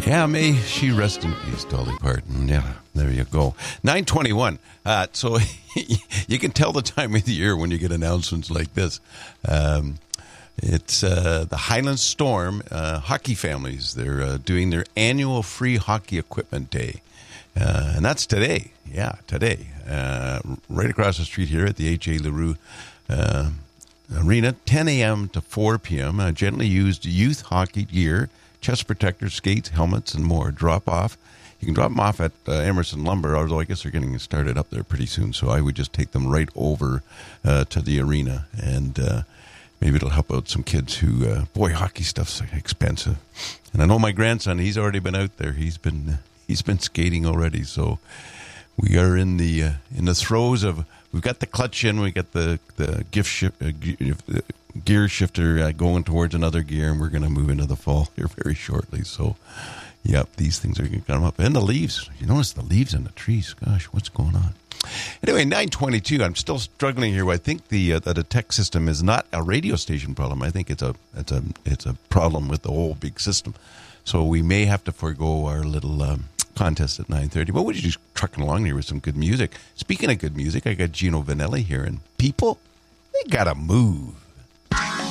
Yeah, may she rest in peace, Dolly Parton. Yeah, there you go. 9:21. So you can tell the time of the year when you get announcements like this. It's the Highland Storm hockey families. They're doing their annual free hockey equipment day. And that's today. Yeah, today. Right across the street here at the H.A. LaRue Arena, 10 a.m. to 4 p.m. Gently used youth hockey gear, chest protectors, skates, helmets, and more. Drop off. You can drop them off at Emerson Lumber, although I guess they're getting started up there pretty soon. So I would just take them right over to the arena, and maybe it'll help out some kids who, hockey stuff's expensive. And I know my grandson, he's already been out there. He's been skating already. So we are in the throes of. We've got the clutch in. We got the gear shifter going towards another gear, and we're going to move into the fall here very shortly. So, yep, these things are going to come up. And the leaves. You notice the leaves in the trees. Gosh, what's going on? Anyway, 9:22. I'm still struggling here. I think the tech system is not a radio station problem. I think it's a problem with the whole big system. So we may have to forego our little contest at 9:30. What would you just trucking along here with some good music? Speaking of good music, I got Gino Vanelli here, and people, they gotta move.